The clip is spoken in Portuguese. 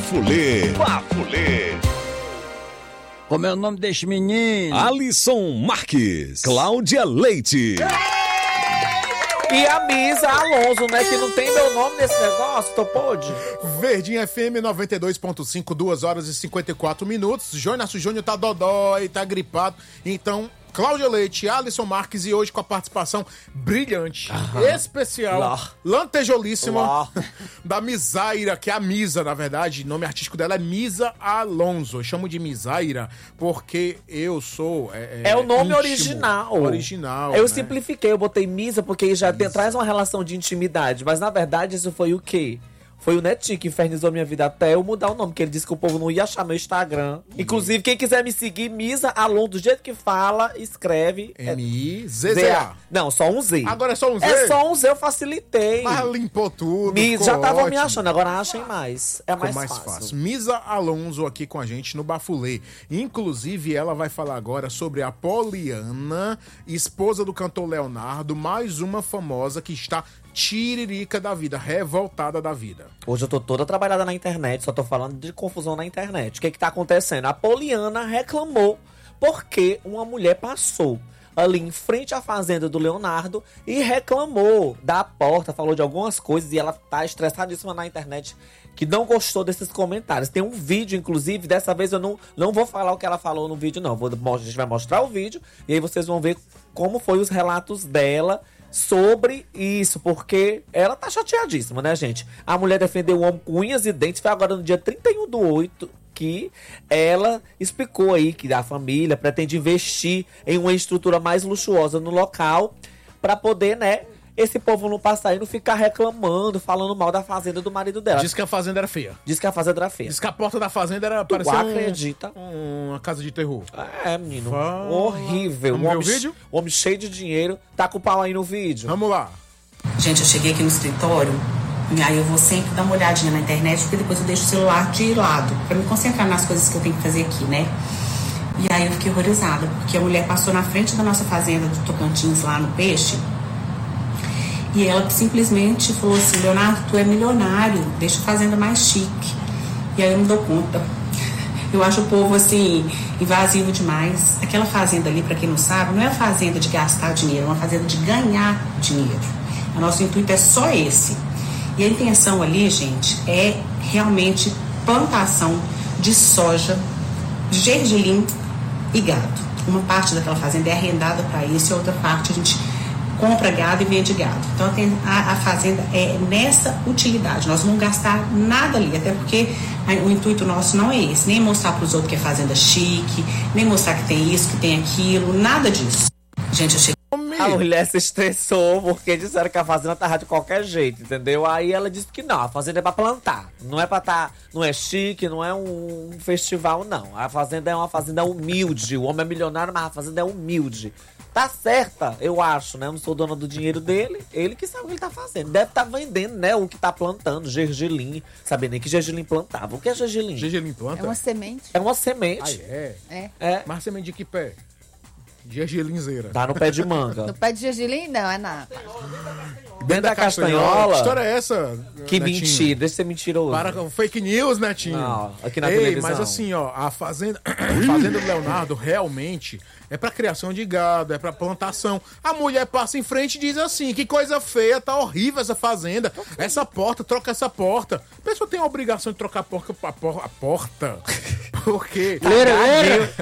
Bafulê. Bafulê. Como é o nome desse menino? Alisson Marques. Cláudia Leite. E a Misa Alonso, né? Que não tem meu nome nesse negócio, tô pode? Verdinha FM 92.5, 2 horas e 54 minutos. Jonas Júnior tá dodói, tá gripado. Então, Cláudia Leite, Alisson Marques e hoje com a participação brilhante, especial, lantejolíssima da Misaira, que é a Misa, na verdade. O nome artístico dela é Misa Alonso. Eu chamo de Misaira porque eu sou... É o nome íntimo, original. né? Eu simplifiquei, eu botei Misa porque já traz uma relação de intimidade. Mas na verdade isso foi o quê? Foi o Netinho que infernizou minha vida até eu mudar o nome, porque ele disse que o povo não ia achar meu Instagram. Inclusive, quem quiser me seguir, Misa Alonso, do jeito que fala, escreve. M-I-Z-Z-A. Não, só um Z. Agora é só um Z? É só um Z, eu facilitei. Mas limpou tudo, Já estavam me ótimo. achando, agora achem mais. É Ficou mais fácil. Misa Alonso aqui com a gente no Bafulê. Inclusive, ela vai falar agora sobre a Poliana, esposa do cantor Leonardo, mais uma famosa que está tiririca da vida, revoltada da vida. Hoje eu tô toda trabalhada na internet, só tô falando de confusão na internet. O que tá acontecendo? A Poliana reclamou porque uma mulher passou ali em frente à fazenda do Leonardo e reclamou da porta, falou de algumas coisas e ela tá estressadíssima na internet, que não gostou desses comentários. Tem um vídeo, inclusive, dessa vez eu não vou falar o que ela falou no vídeo, não. A gente vai mostrar o vídeo e aí vocês vão ver como foi os relatos dela sobre isso, porque ela tá chateadíssima, né, gente? A mulher defendeu o homem com unhas e dentes, foi agora no dia 31/8 que ela explicou aí que a família pretende investir em uma estrutura mais luxuosa no local pra poder, né, esse povo não passar aí, não ficar reclamando, falando mal da fazenda do marido dela. Diz que a fazenda era feia. Diz que a fazenda era feia. Diz que a porta da fazenda era Tu parecia acredita? uma casa de terror. É, menino. Horrível. Vamos ver o vídeo? O homem cheio de dinheiro. Tá com o pau aí no vídeo. Vamos lá. Gente, eu cheguei aqui no escritório e aí eu vou sempre dar uma olhadinha na internet, porque depois eu deixo o celular de lado, pra me concentrar nas coisas que eu tenho que fazer aqui, né? E aí eu fiquei horrorizada, porque a mulher passou na frente da nossa fazenda do Tocantins, lá no Peixe, e ela simplesmente falou assim: Leonardo, tu é milionário, deixa a fazenda mais chique. E aí eu me dou conta. Eu acho o povo, assim, invasivo demais. Aquela fazenda ali, pra quem não sabe, não é a fazenda de gastar dinheiro, é uma fazenda de ganhar dinheiro. O nosso intuito é só esse. E a intenção ali, gente, é realmente plantação de soja, gergelim e gado. Uma parte daquela fazenda é arrendada para isso e a outra parte a gente compra gado e vende gado. Então a fazenda é nessa utilidade. Nós não vamos gastar nada ali, até porque o intuito nosso não é esse. Nem mostrar para os outros que é fazenda chique, nem mostrar que tem isso, que tem aquilo, nada disso. Gente, eu cheguei... A mulher se estressou porque disseram que a fazenda tava de qualquer jeito, entendeu? Aí ela disse que não, a fazenda é pra plantar. Não é pra tá, não é chique, não é um festival, não. A fazenda é uma fazenda humilde. O homem é milionário, mas a fazenda é humilde. Tá certa, eu acho, né? Eu não sou dona do dinheiro dele. Ele que sabe o que ele tá fazendo. Deve tá vendendo, né? O que tá plantando, gergelim. Sabia nem que gergelim plantava. O que é gergelim? Gergelim planta? É uma semente. É uma semente. É. Mas semente de que pé? Gergelinzeira. Tá no pé de manga. No pé de gergelim, não, é nada. Dentro da castanhola? Que história é essa, Que Netinho? mentira, deixa eu ser mentiroso. Para com fake news, Netinho. Não, aqui na Ei, televisão. mas assim, ó, a fazenda do Leonardo realmente é pra criação de gado, é pra plantação. A mulher passa em frente e diz assim: que coisa feia, tá horrível essa fazenda. Essa porta, troca essa porta. A pessoa tem a obrigação de trocar a porta. Porque